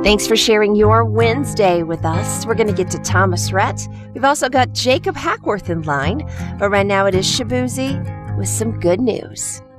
Thanks for sharing your Wednesday with us. We're going to get to Thomas Rhett. We've also got Jacob Hackworth in line. But right now it is Shabuzi with some good news.